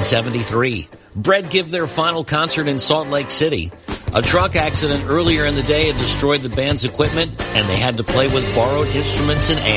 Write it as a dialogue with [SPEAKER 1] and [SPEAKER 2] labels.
[SPEAKER 1] 1973. Bread give their final concert in Salt Lake City. A truck accident earlier in the day had destroyed the band's equipment, and they had to play with borrowed instruments and amps.